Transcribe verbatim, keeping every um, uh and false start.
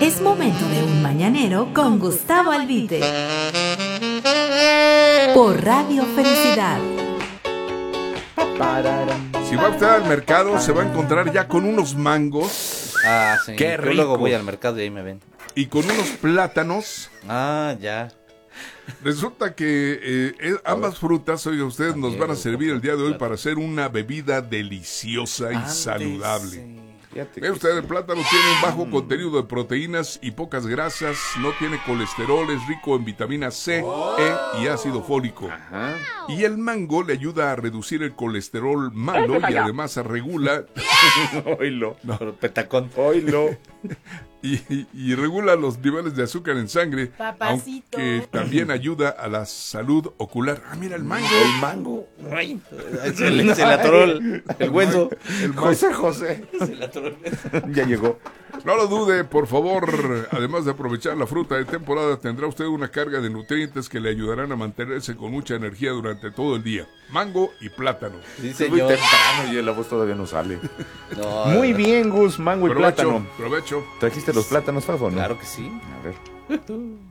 Es momento de un mañanero con Gustavo Albite. Por Radio Felicidad. Si va usted al mercado, se va a encontrar ya con unos mangos. Ah, sí. Qué Yo ricos. luego voy al mercado y ahí me ven. Y con unos plátanos. Ah, ya. Resulta que eh, eh, ambas frutas, oiga, ustedes nos van a servir el día de hoy para hacer una bebida deliciosa y Antes, saludable. sí. Ve usted, el plátano tiene un bajo contenido de proteínas y pocas grasas, no tiene colesterol, es rico en vitamina C, E y ácido fólico. Ajá. Y el mango le ayuda a reducir el colesterol malo y además regula Oilo. Pero petacón. Oilo. y, y- y regula los niveles de azúcar en sangre, Papacito. aunque también ayuda a la salud ocular. Ah, mira el mango. El mango. Ay, se le, se le atoró el, el hueso. El mango. José José. Se le atoró el hueso. Ya llegó. No lo dude, por favor. Además de aprovechar la fruta de temporada, tendrá usted una carga de nutrientes que le ayudarán a mantenerse con mucha energía durante todo el día. Mango y plátano. Sí, Es muy señor. temprano y la voz todavía no sale. No, Muy bien, Gus. Mango y Provecho, plátano. provecho. ¿Trajiste los plátanos, Fafo, no? Claro que sí. A ver.